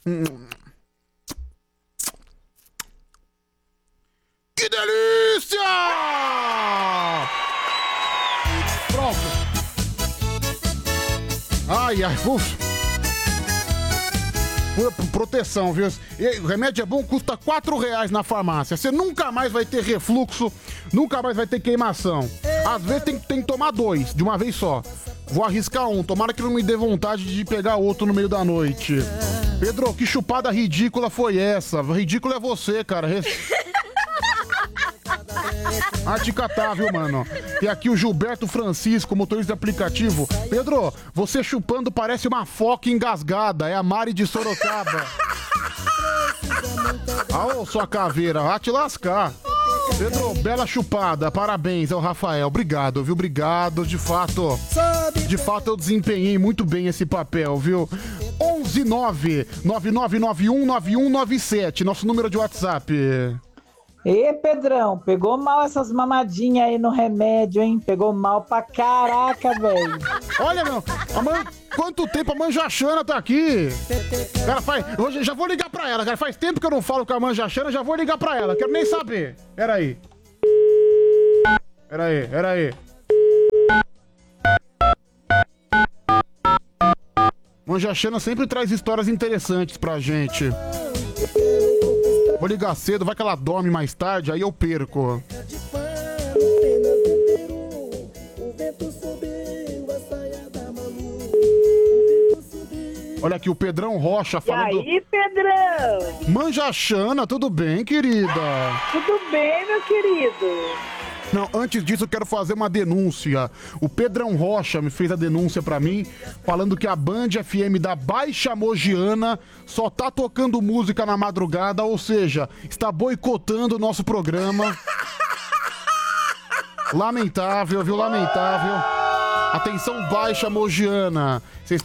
Que delícia! Pronto. Ai, ufa. Proteção, viu? E o remédio é bom, custa R$4 na farmácia. Você nunca mais vai ter refluxo, nunca mais vai ter queimação. Às vezes tem que tomar 2, de uma vez só. Vou arriscar um, tomara que não me dê vontade de pegar outro no meio da noite. Pedro, que chupada ridícula foi essa? Ridículo é você, cara. Ah, te catar, viu, mano? Tem aqui o Gilberto Francisco, motorista de aplicativo. Pedro, você chupando parece uma foca engasgada. É a Mari de Sorocaba. Ah, ô, sua caveira, vai te lascar. Pedro, bela chupada, parabéns ao Rafael, obrigado, viu, obrigado, de fato eu desempenhei muito bem esse papel, viu. 119-9991-9197, nosso número de WhatsApp. Ê, Pedrão, pegou mal essas mamadinhas aí no remédio, hein? Pegou mal pra caraca, velho. Olha, meu, quanto tempo a Manjachana tá aqui? Cara, hoje já vou ligar pra ela, cara. Faz tempo que eu não falo com a Manjachana, já vou ligar pra ela. Quero nem saber. Pera aí. Manjachana sempre traz histórias interessantes pra gente. Vou ligar cedo, vai que ela dorme mais tarde, aí eu perco. Olha aqui o Pedrão Rocha falando... E aí, Pedrão? Manjachana, tudo bem, querida? Tudo bem, meu querido. Não, antes disso eu quero fazer uma denúncia. O Pedrão Rocha me fez a denúncia pra mim, falando que a Band FM da Baixa Mogiana só tá tocando música na madrugada, ou seja, está boicotando o nosso programa. Lamentável, viu? Lamentável. Atenção, Baixa Mogiana. Vocês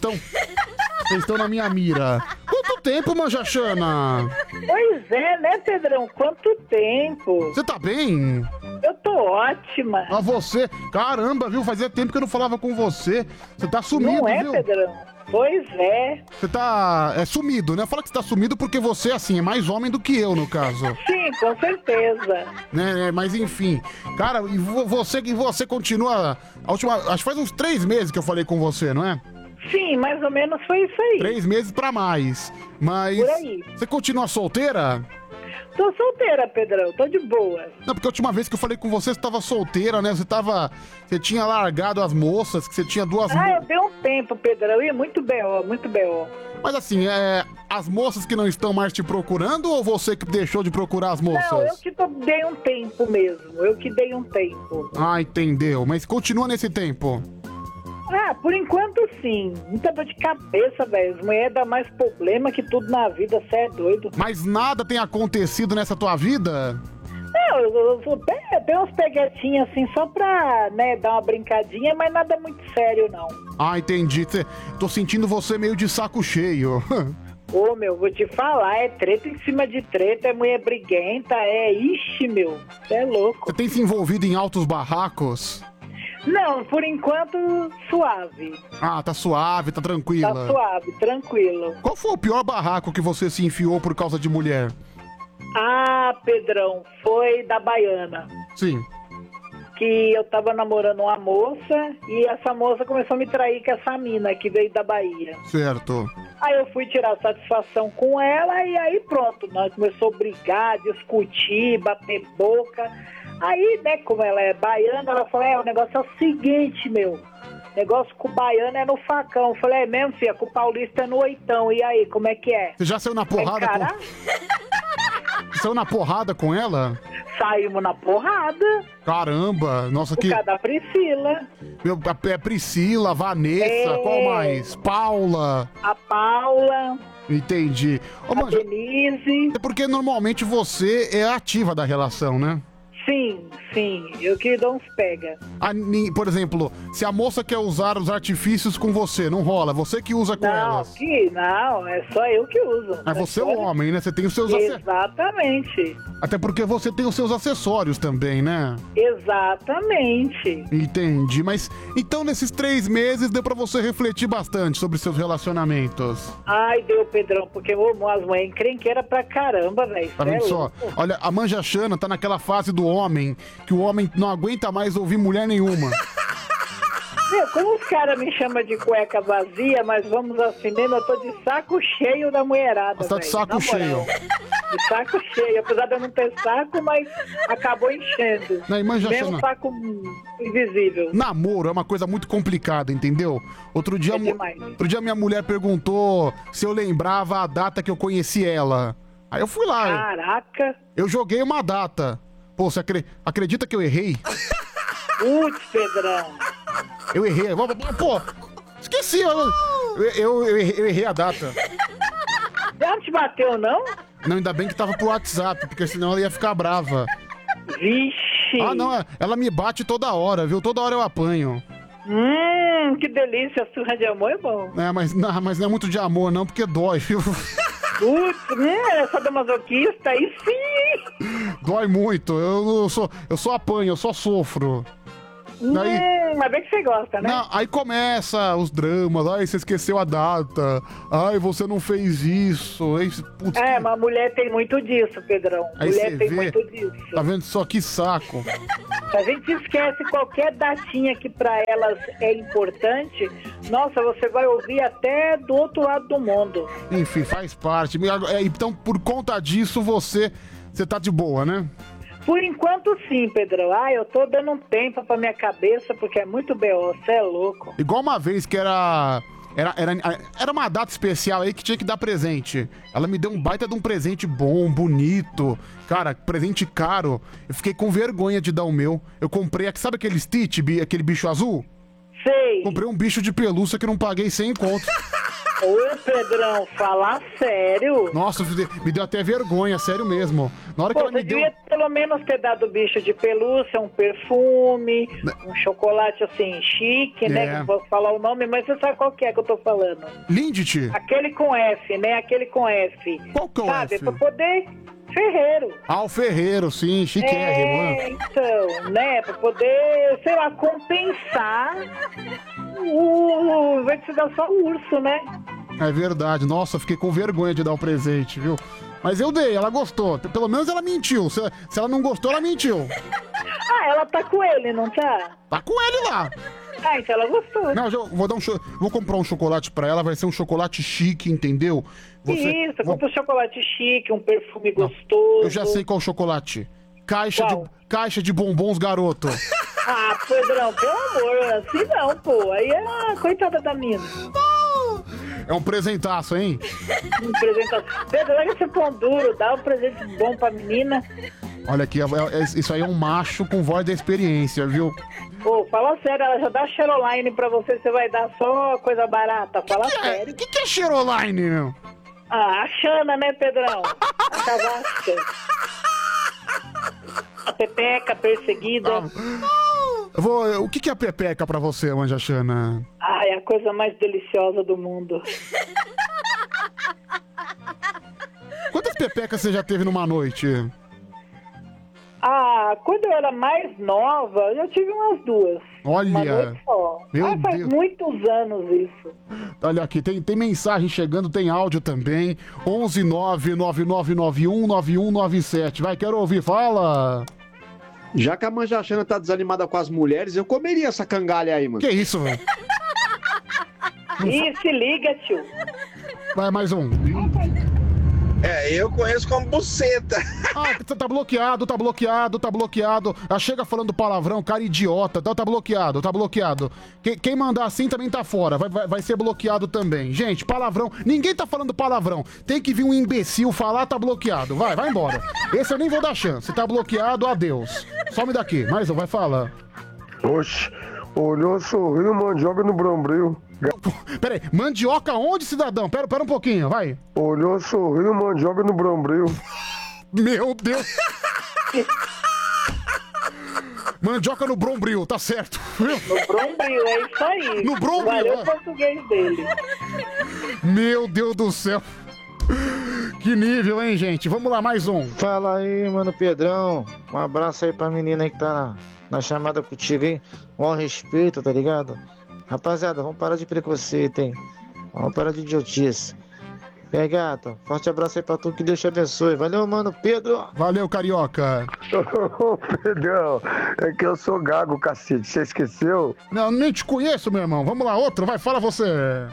estão na minha mira. Quanto tempo, Manjachana? Pois é, né, Pedrão? Quanto tempo? Você tá bem? Eu tô ótima. Ah, você? Caramba, viu? Fazia tempo que eu não falava com você. Você tá sumido, não é, viu? Pedrão? Pois é. Você tá sumido, né? Fala que você tá sumido porque você, assim, é mais homem do que eu, no caso. Sim, com certeza. Né? Mas enfim. Cara, e você continua... Acho que faz uns 3 meses que eu falei com você, não é? Sim, mais ou menos foi isso aí. 3 meses pra mais. Mas... Por aí. Você continua solteira? Tô solteira, Pedrão, tô de boa. Não, porque a última vez que eu falei com você tava solteira, né? Você tinha largado as moças, que você tinha 2... eu dei um tempo, Pedrão, e muito B.O., muito B.O. Mas assim, as moças que não estão mais te procurando ou você que deixou de procurar as moças? Não, eu que dei um tempo mesmo, eu que dei um tempo. Ah, entendeu. Mas continua nesse tempo. Ah, por enquanto sim. Muita dor de cabeça, velho. As mulheres dão mais problema que tudo na vida, cê é doido. Mas nada tem acontecido nessa tua vida? Não, eu tenho uns peguetinhos assim só pra, né, dar uma brincadinha, mas nada muito sério, não. Ah, entendi. Tô sentindo você meio de saco cheio. Ô, meu, vou te falar, é treta em cima de treta, é mulher briguenta, ixi, meu, cê é louco. Você tem se envolvido em altos barracos? Não, por enquanto, suave. Ah, tá suave, tá tranquila. Tá suave, tranquilo. Qual foi o pior barraco que você se enfiou por causa de mulher? Ah, Pedrão, foi da Baiana. Sim. Que eu tava namorando uma moça e essa moça começou a me trair com essa mina que veio da Bahia. Certo. Aí eu fui tirar satisfação com ela e aí pronto, nós começamos a brigar, discutir, bater boca. Aí, né, como ela é baiana, ela falou, o negócio é o seguinte, meu, negócio com o baiano é no facão. Eu falei, é mesmo, filha, com o paulista é no oitão, e aí, como é que é? Você já saiu na porrada Saiu na porrada com ela? Saímos na porrada. Caramba, nossa, por causa da Priscila. É Priscila, Vanessa, qual mais? Paula. A Paula. Entendi. A Denise. É porque normalmente você é ativa da relação, né? Sim, eu que dou uns pega. Por exemplo, se a moça quer usar os artifícios com você, não rola, você que usa com elas. Não, é só eu que uso. Mas você é o homem, né? Você tem os seus Exatamente. Até porque você tem os seus acessórios também, né? Exatamente. Entendi, mas então nesses 3 meses deu pra você refletir bastante sobre seus relacionamentos. Ai, deu, Pedrão, porque as mães encrenqueiras pra caramba, velho. Tá vendo só? Olha, a Manja Xana tá naquela fase do homem, que o homem não aguenta mais ouvir mulher nenhuma. Meu, como os caras me chamam de cueca vazia, mas vamos ao cinema, eu tô de saco cheio da mulherada. Você tá de saco cheio. De saco cheio, apesar de eu não ter saco, mas acabou enchendo. Não, mesmo saco invisível. Namoro é uma coisa muito complicada, entendeu? Outro dia minha mulher perguntou se eu lembrava a data que eu conheci ela. Aí eu fui lá. Caraca! Eu joguei uma data. Pô, você acredita que eu errei? Putz, Pedrão. Eu errei. Pô, esqueci. Eu errei a data. Já não te bateu, não? Não, ainda bem que tava pro WhatsApp, porque senão ela ia ficar brava. Vixe. Ah, não, ela me bate toda hora, viu? Toda hora eu apanho. Que delícia. Surra de amor é bom. É, mas não é muito de amor, não, porque dói, viu? Putz, sadomasoquista, aí sim! Dói muito, eu só apanho, eu só sofro. Daí, mas bem que você gosta, né? Não, aí começa os dramas, ai, você esqueceu a data, ai, você não fez isso. Aí, putz, mas mulher tem muito disso, Pedrão. Aí mulher tem muito disso. Tá vendo só que saco? A gente esquece qualquer datinha que pra elas é importante, nossa, você vai ouvir até do outro lado do mundo. Enfim, faz parte. Então, por conta disso, você tá de boa, né? Por enquanto, sim, Pedrão. Eu tô dando um tempo pra minha cabeça, porque é muito B.O., você é louco. Igual uma vez que era uma data especial aí que tinha que dar presente. Ela me deu um baita de um presente bom, bonito. Cara, presente caro. Eu fiquei com vergonha de dar o meu. Eu comprei, sabe aquele Stitch, aquele bicho azul? Sei. Comprei um bicho de pelúcia que eu não paguei 100 conto. Ô, Pedrão, falar sério? Nossa, me deu até vergonha, sério mesmo. Na hora que ela me deu... devia pelo menos ter dado bicho de pelúcia, um perfume, um chocolate assim, chique, né? Não posso falar o nome, mas você sabe qual que é que eu tô falando. Lindt? Aquele com F, né? Aquele com F. Qual que é o F? F? Pra poder... Ferreiro. Ah, o Ferreiro, sim, chiquérrimo. Então, né? Pra poder, sei lá, compensar o... Vai te dar só o urso, né? É verdade. Nossa, fiquei com vergonha de dar o presente, viu? Mas eu dei, ela gostou. Pelo menos ela mentiu. Se ela não gostou, ela mentiu. Ela tá com ele, não tá? Tá com ele lá. Então ela gostou. Não, vou comprar um chocolate pra ela, vai ser um chocolate chique, entendeu? Isso, compra um chocolate chique, um perfume gostoso. Eu já sei qual chocolate. Caixa de bombons, garoto. Pedrão, pelo amor, assim não, pô. Aí é coitada da mina. É um presentaço, hein? Um presentaço. Pedro, larga esse pão duro, dá um presente bom pra menina. Olha aqui, isso aí é um macho com voz da experiência, viu? Pô, fala sério, ela já dá Cheroline pra você vai dar só coisa barata. Fala sério. O que é Cheroline, meu? A Xana, né, Pedrão? A cavasca. A pepeca perseguida. O que é a pepeca pra você, Manja Xana? É a coisa mais deliciosa do mundo. Quantas pepecas você já teve numa noite? Quando eu era mais nova, eu já tive umas 2. Olha! Uma noite só. Faz Deus. Muitos anos isso. Olha aqui, tem mensagem chegando, tem áudio também. 11999919197. Vai, quero ouvir, fala! Já que a Manja Xana tá desanimada com as mulheres, eu comeria essa cangalha aí, mano. Que isso, velho? Ih, se liga, tio. Vai, mais um. Eu conheço como buceta. Tá bloqueado. Chega falando palavrão, cara idiota. Tá bloqueado. Quem mandar assim também tá fora. Vai ser bloqueado também. Gente, palavrão. Ninguém tá falando palavrão. Tem que vir um imbecil falar, tá bloqueado. Vai embora. Esse eu nem vou dar chance. Tá bloqueado, adeus. Some daqui. Mais um, vai falar. Oxe, olhou, sorriu, mandioca no brombril. Pera aí, mandioca onde, cidadão? Pera um pouquinho, vai. Olhou, sorriu, mandioca no brombril. Meu Deus. Mandioca no Brombril, tá certo. No Brombril, é isso aí. No Brombril, Valeu ó. o português dele. Meu Deus do céu. Que nível, hein, gente? Vamos lá, mais um. Fala aí, mano Pedrão. Um abraço aí pra menina aí que tá na chamada contigo, hein? Um respeito, tá ligado? Rapaziada, vamos parar de preconceito, hein? Vamos parar de idiotice. E aí, gata, forte abraço aí pra tu, que Deus te abençoe. Valeu, mano, Pedro. Valeu, carioca. Ô, Pedrão, é que eu sou gago, cacete. Você esqueceu? Não, nem te conheço, meu irmão. Vamos lá, outro, vai, fala você.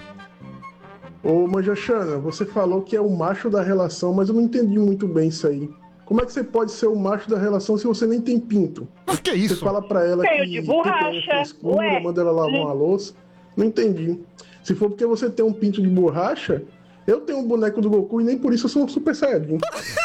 Ô, Manjachana, você falou que é o macho da relação, mas eu não entendi muito bem isso aí. Como é que você pode ser o macho da relação se você nem tem pinto? Mas que isso? Você fala pra ela Tenho que de borracha, frescura, ué. manda ela lavar uma louça. Não entendi. Se for porque você tem um pinto de borracha, eu tenho um boneco do Goku e nem por isso eu sou um Super Saiyajin.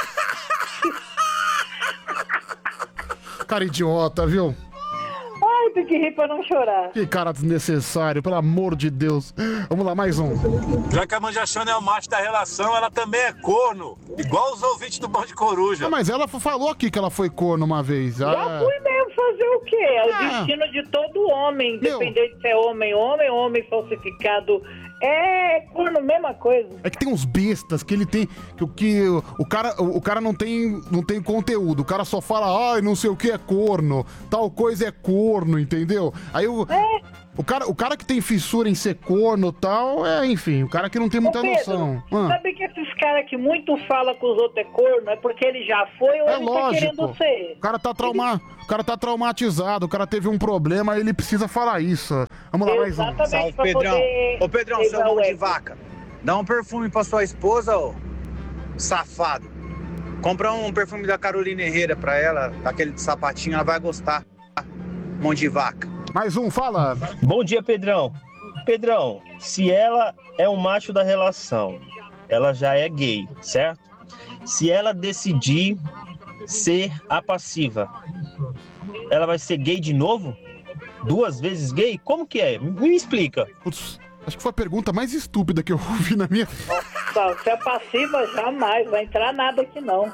Cara idiota, viu? Ai, tem que rir pra não chorar. Que cara desnecessário, pelo amor de Deus. Vamos lá, mais um. Já que a Manjachana é o macho da relação, ela também é corno. Igual os ouvintes do Bom de Coruja. Ah, mas ela falou aqui que ela foi corno uma vez. Já fui mesmo fazer o quê? É o destino de todo homem, independente se é homem falsificado. É corno, mesma coisa. É que tem uns bestas que ele tem. Que o cara não tem conteúdo. O cara só fala, ai, não sei o que é corno. Tal coisa é corno, entendeu? Aí o cara que tem fissura em ser corno e tal, enfim, o cara que não tem muita noção. Sabe que esses caras que muito falam que os outros é corno é porque ele já foi ou ele tá querendo ser? O cara tá traumatizado, o cara teve um problema, ele precisa falar isso. Vamos lá, mais um. Salve, Pedrão. Ô, Pedrão, seu mão de vaca. Dá um perfume pra sua esposa, ô safado. Compra um perfume da Carolina Herrera pra ela, daquele de sapatinho, ela vai gostar. Mão de vaca. Mais um, fala. Bom dia, Pedrão. Pedrão, se ela é o macho da relação, ela já é gay, certo? Se ela decidir ser a passiva, ela vai ser gay de novo? 2 vezes gay? Como que é? Me explica. Putz, acho que foi a pergunta mais estúpida que eu ouvi na minha... Nossa, se é passiva, jamais. Vai entrar nada aqui, não.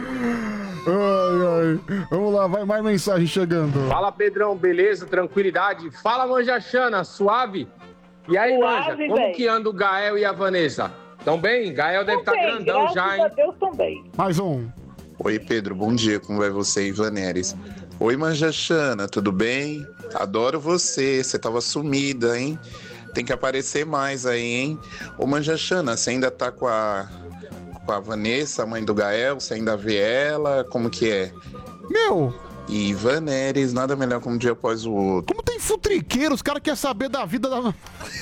Ai. Vamos lá, vai mais mensagem chegando. Fala, Pedrão, beleza? Tranquilidade? Fala, Manjachana, suave? E aí, Suave, Manja, como véi. que anda o Gael e a Vanessa? Tão bem? Gael deve estar grandão já, hein? Graças a Deus também. Mais um. Oi, Pedro, bom dia, como vai você e Vaneres? Oi, Manjachana, tudo bem? Adoro você tava sumida, hein? Tem que aparecer mais aí, hein? Ô, Manjachana, você ainda tá com a Vanessa, a mãe do Gael? Você ainda vê ela? Como que é? Meu! E Vaneres, nada melhor que um dia após o outro. Como tem futriqueiro, os caras querem saber da vida da...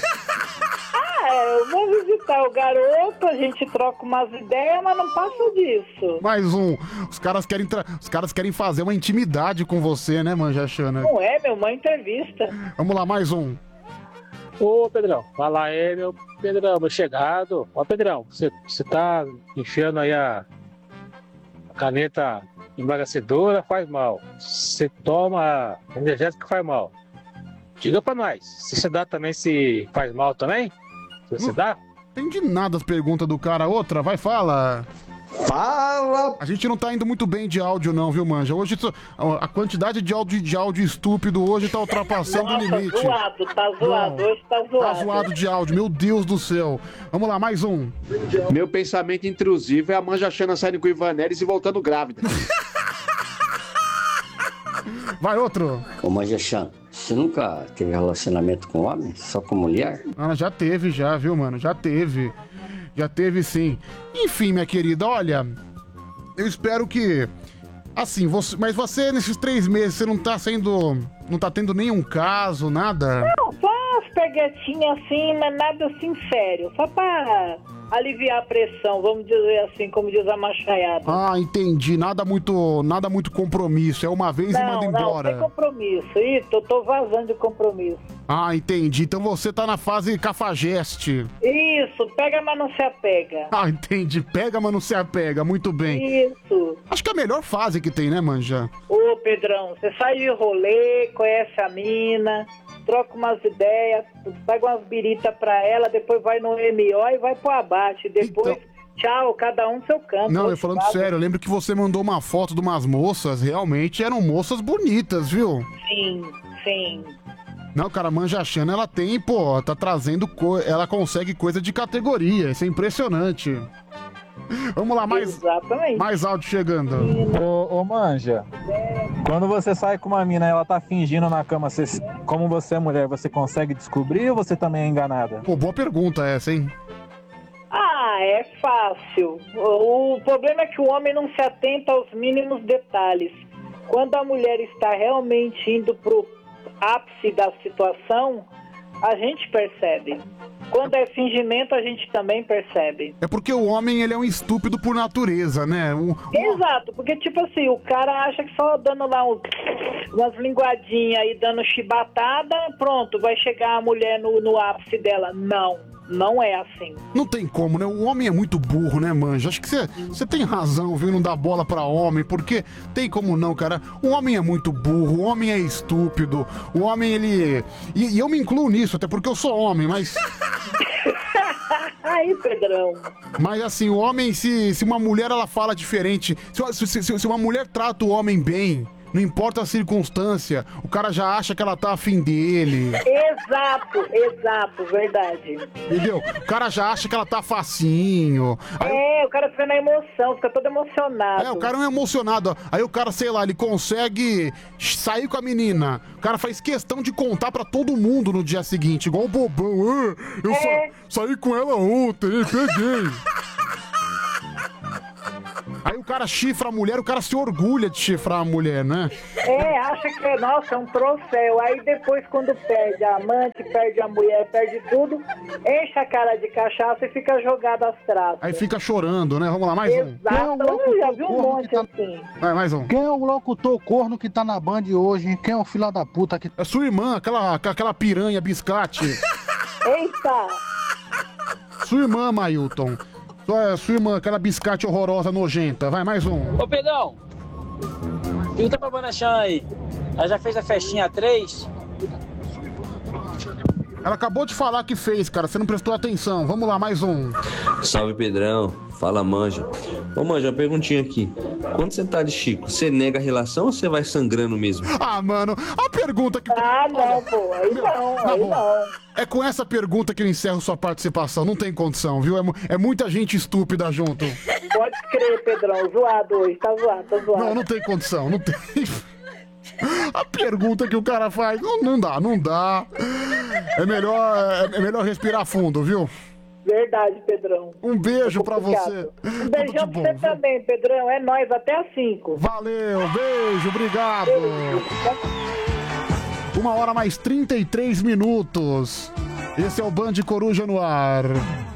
Eu vou visitar o garoto, a gente troca umas ideias, mas não passa disso. Mais um. Os caras querem fazer uma intimidade com você, né, Manjachana? Não é, meu, uma entrevista. Vamos lá, mais um. Ô, Pedrão, fala aí, meu Pedrão, meu chegado. Ó, Pedrão, você tá enfiando aí a caneta emagrecedora, faz mal. Você toma energético, faz mal. Diga pra nós, se você dá também, se faz mal também? Você dá? Entendi nada as perguntas do cara. Outra, vai, fala. Fala! A gente não tá indo muito bem de áudio não, viu, Manja? Hoje a quantidade de áudio estúpido hoje tá ultrapassando o limite. Tá zoado, hoje tá zoado. Tá zoado de áudio, meu Deus do céu. Vamos lá, mais um. Meu pensamento intrusivo é a Manjachana saindo com o Ivaneres e voltando grávida. Vai, outro. Ô, Manjachana, você nunca teve relacionamento com homem? Só com mulher? Ela já teve, viu, mano? Já teve. Já teve, sim. Enfim, minha querida, olha... Eu espero que... Assim, mas você, nesses 3 meses, você não tá sendo... Não tá tendo nenhum caso, nada? Não, só umas peguetinhas assim, mas nada assim sério. Só pra aliviar a pressão, vamos dizer assim, como diz a machaiada. Ah, entendi. Nada muito compromisso. É uma vez e manda embora. Não, sem compromisso. Isso, tô vazando de compromisso. Ah, entendi. Então você tá na fase cafajeste. Isso, pega, mas não se apega. Ah, entendi. Pega, mas não se apega. Muito bem. Isso. Acho que é a melhor fase que tem, né, Manja? Ô, Pedrão, você sai de rolê, conhece a mina, troca umas ideias, pega umas biritas pra ela, depois vai no MO e vai pro abate. Depois Tchau, cada um no seu canto. Não, eu falando sério, eu lembro que você mandou uma foto de umas moças, realmente eram moças bonitas, viu? Sim. Não, cara, Manja Xana, ela tem, pô, tá trazendo, ela consegue coisa de categoria, isso é impressionante. Vamos lá, mais áudio chegando. Ô, Manja, quando você sai com uma mina e ela tá fingindo na cama, como você é mulher, você consegue descobrir ou você também é enganada? Pô, boa pergunta essa, hein? É fácil. O problema é que o homem não se atenta aos mínimos detalhes. Quando a mulher está realmente indo pro ápice da situação, a gente percebe. Quando é fingimento, a gente também percebe. É porque o homem, ele é um estúpido por natureza, né? Exato, porque tipo assim, o cara acha que só dando lá umas linguadinhas e dando chibatada, pronto, vai chegar a mulher no ápice dela. Não é assim. Não tem como, né? O homem é muito burro, né, Manja? Acho que você tem razão, viu? Não dar bola pra homem, porque tem como não, cara. O homem é muito burro, o homem é estúpido, o homem, ele... E eu me incluo nisso, até porque eu sou homem, mas... Aí, Pedrão. Mas assim, o homem, se uma mulher, ela fala diferente, se uma mulher trata o homem bem... Não importa a circunstância, o cara já acha que ela tá afim dele. Exato, verdade. Entendeu? O cara já acha que ela tá facinho. O cara fica na emoção, fica todo emocionado. O cara é emocionado. Aí o cara, sei lá, ele consegue sair com a menina. O cara faz questão de contar pra todo mundo no dia seguinte, igual o bobão. Eu saí com ela ontem, peguei. Aí o cara chifra a mulher, o cara se orgulha de chifrar a mulher, né? Acha que, nossa, é um troféu. Aí depois, quando perde a amante, perde a mulher, perde tudo, enche a cara de cachaça e fica jogado às traças. Aí fica chorando, né? Vamos lá, mais um. Exato, eu já vi um monte assim. Vai, mais um. Quem é o locutor corno que tá na Band hoje, hein? Quem é o filho da puta que... É sua irmã, aquela piranha biscate. Eita! Sua irmã, Mailton. Sua irmã, aquela biscate horrorosa, nojenta. Vai, mais um. Ô, Pedrão, pergunta pra Manja Xana aí. Ela já fez a festinha 3? Ela acabou de falar que fez, cara. Você não prestou atenção. Vamos lá, mais um. Salve, Pedrão. Fala, Manja. Ô, Manja, uma perguntinha aqui. Quando você tá de Chico, você nega a relação ou você vai sangrando mesmo? Mano, a pergunta que... não, pô. Aí não. É com essa pergunta que eu encerro sua participação. Não tem condição, viu? É muita gente estúpida junto. Pode crer, Pedrão. Zoado hoje. Tá zoado. Não tem condição. Não tem... A pergunta que o cara faz, não dá. É melhor respirar fundo, viu? Verdade, Pedrão. Um beijo pra você. Um beijão pra você também, Pedrão. É nóis, até às 5. Valeu, beijo, obrigado. 1h mais 33 minutos. Esse é o Band Coruja no ar.